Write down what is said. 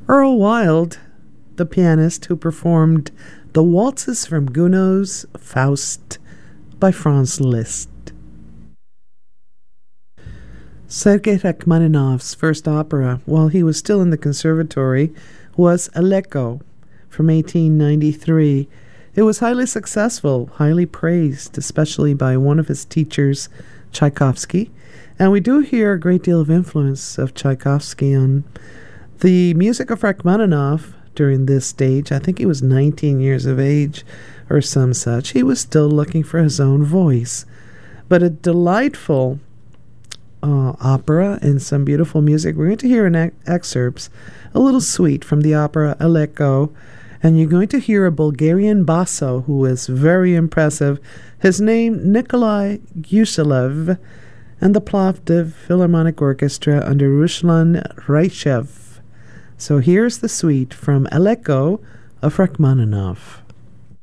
Earl Wild, the pianist who performed the waltzes from Gounod's Faust by Franz Liszt. Sergei Rachmaninoff's first opera, while he was still in the conservatory, was Aleko from 1893. It was highly successful, highly praised, especially by one of his teachers, Tchaikovsky, and we do hear a great deal of influence of Tchaikovsky on the music of Rachmaninoff during this stage. I think he was 19 years of age or some such. He was still looking for his own voice. But a delightful opera and some beautiful music. We're going to hear an excerpts, a little suite from the opera Aleko, and you're going to hear a Bulgarian basso who is very impressive. His name, Nikolai Gushalev, and the Plovdiv Philharmonic Orchestra under Ruslan Raichev. So here's the suite from Aleko of Rachmaninoff.